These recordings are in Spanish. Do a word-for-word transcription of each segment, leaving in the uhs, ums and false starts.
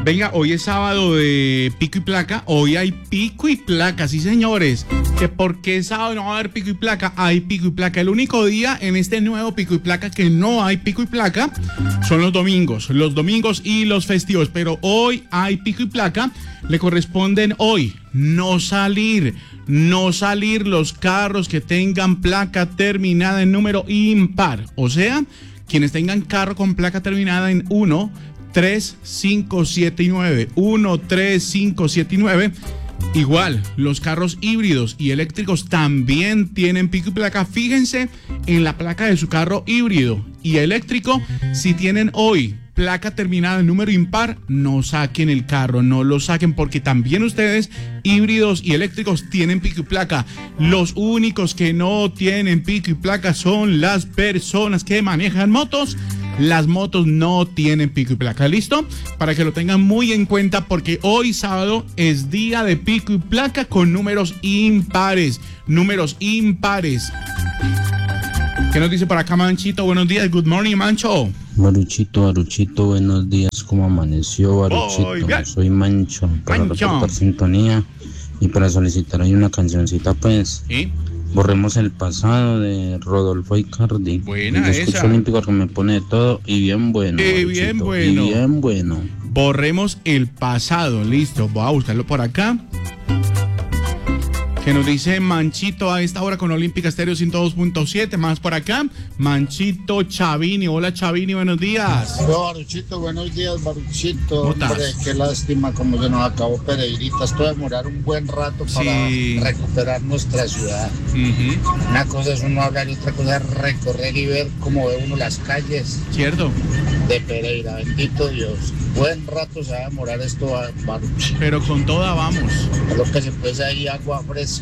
Venga, hoy es sábado de pico y placa. Hoy hay pico y placa, sí señores. ¿Que por qué sábado no va a haber pico y placa? Hay pico y placa. El único día en este nuevo pico y placa que no hay pico y placa son los domingos. Los domingos y los festivos. Pero hoy hay pico y placa. Le corresponden hoy no salir. No salir los carros que tengan placa terminada en número impar. O sea, quienes tengan carro con placa terminada en uno, tres, cinco, siete y nueve. uno, tres, cinco, siete y nueve. Igual, los carros híbridos y eléctricos también tienen pico y placa. Fíjense en la placa de su carro híbrido y eléctrico. Si tienen hoy placa terminada en número impar, no saquen el carro, no lo saquen, porque también ustedes, híbridos y eléctricos, tienen pico y placa. Los únicos que no tienen pico y placa son las personas que manejan motos. Las motos no tienen pico y placa, ¿listo? Para que lo tengan muy en cuenta, porque hoy sábado es día de pico y placa con números impares, números impares. ¿Qué nos dice por acá Manchito? Buenos días, good morning, Mancho. Baruchito, Baruchito, buenos días, ¿cómo amaneció, Baruchito? Oh, soy Mancho, para Mancho. reportar sintonía y para solicitar ahí una cancioncita, pues. ¿Sí? Borremos el pasado de Rodolfo Icardi. Buena Yo escucho esa. Olímpico que me pone de todo y bien bueno. Y Baruchito, bien bueno. Y bien bueno. Borremos el pasado, listo. Voy a buscarlo por acá. Que nos dice Manchito a esta hora con Olímpica Estéreo ciento dos punto siete. Más por acá, Manchito Chavini. Hola Chavini, buenos días. Hola Baruchito, buenos días Baruchito. ¿Cómo estás? Hombre, qué lástima como se nos acabó Pereirita. Esto va a demorar un buen rato para Sí. recuperar nuestra ciudad. Uh-huh. Una cosa es uno hablar y otra cosa es recorrer y ver cómo ve uno las calles Cierto. de Pereira. Bendito Dios. Buen rato se va a demorar esto, Baruchito. Pero con toda vamos. Lo que se puede ahí agua fresca.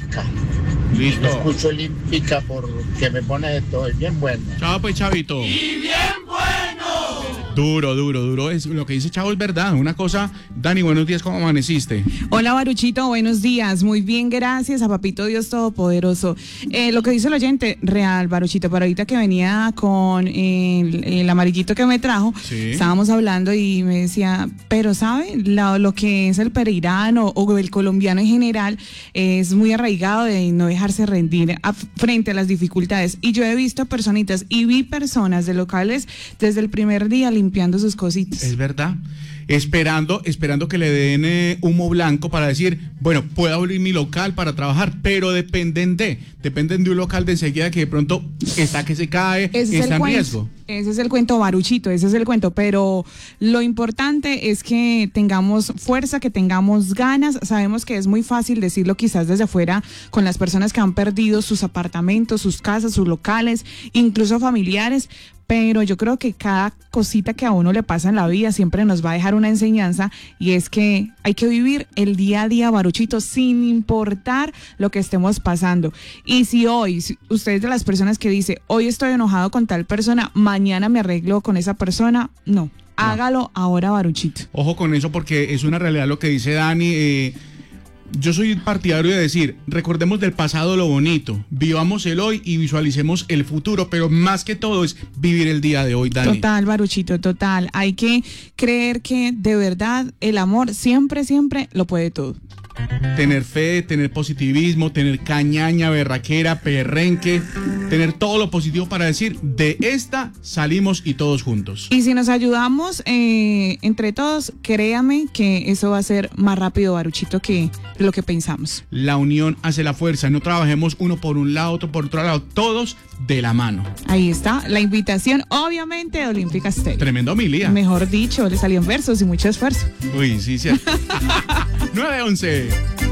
Listo. Escucho Olímpica porque me pone de todo. Es bien bueno. Chao pues, Chavito. Y bien bueno. Duro, duro, duro. Es, lo que dice Chavo es verdad. Una cosa, Dani, buenos días, ¿cómo amaneciste? Hola Baruchito, buenos días. Muy bien, gracias a Papito Dios Todopoderoso. Eh, lo que dice el oyente, real, Baruchito, para ahorita que venía con el, el amarillito que me trajo, Sí. estábamos hablando y me decía, pero ¿sabe? Lo, lo que es el pereirano o el colombiano en general es muy arraigado de no dejarse rendir a, frente a las dificultades. Y yo he visto personitas y vi personas de locales desde el primer día limpiando sus cositas. Es verdad. Esperando, esperando que le den eh, humo blanco para decir, bueno, puedo abrir mi local para trabajar, pero dependen de, dependen de un local de enseguida que de pronto está que se cae, Ese es está el en cuento. riesgo. Ese es el cuento, Baruchito, ese es el cuento, pero lo importante es que tengamos fuerza, que tengamos ganas. Sabemos que es muy fácil decirlo quizás desde afuera con las personas que han perdido sus apartamentos, sus casas, sus locales, incluso familiares, pero yo creo que cada cosita que a uno le pasa en la vida siempre nos va a dejar una enseñanza, y es que hay que vivir el día a día, Baruchito, sin importar lo que estemos pasando. Y si hoy, si usted es de las personas que dice, hoy estoy enojado con tal persona, mañana me arreglo con esa persona, no, hágalo ahora, Baruchito. Ojo con eso, porque es una realidad lo que dice Dani. eh, Yo soy partidario de decir, recordemos del pasado lo bonito, vivamos el hoy y visualicemos el futuro, pero más que todo es vivir el día de hoy, Dani. Total, Baruchito, total. Hay que creer que de verdad el amor siempre, siempre lo puede todo. Tener fe, tener positivismo, tener cañaña, berraquera, perrenque, tener todo lo positivo para decir, de esta salimos y todos juntos. Y si nos ayudamos eh, entre todos, créame que eso va a ser más rápido, Baruchito, que lo que pensamos. La unión hace la fuerza, no trabajemos uno por un lado, otro por otro lado, todos de la mano. Ahí está, la invitación, obviamente, de Olímpica Estéreo. Tremendo homilía. Mejor dicho, le salían versos y mucho esfuerzo. Uy, sí, cierto. nueve once.